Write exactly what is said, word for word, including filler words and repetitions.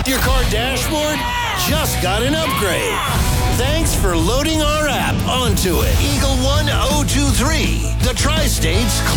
Your car dashboard just got an upgrade. Thanks for loading our app onto it. Eagle one oh two three, the Tri-States